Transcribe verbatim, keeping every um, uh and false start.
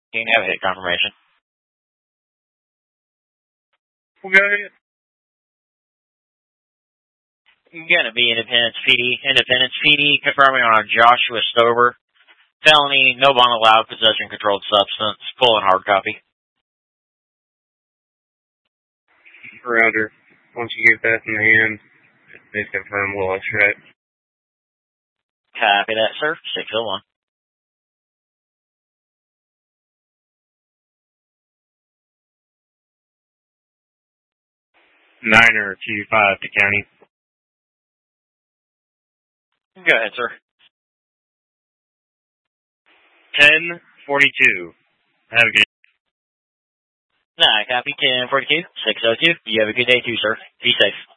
Can you have a hit confirmation? We'll go ahead. Gonna be Independence P D. Independence P D confirming on Joshua Stover. Felony, no bond allowed, possession of controlled substance. Pulling hard copy. Roger. Once you get that in the hand, please confirm we'll extradite. Copy that, sir. six oh one. Niner two five to county. Go ahead, sir. ten forty-two. Have a good Nah, copy ten forty-two, six oh two. You have a good day too, sir. Be safe.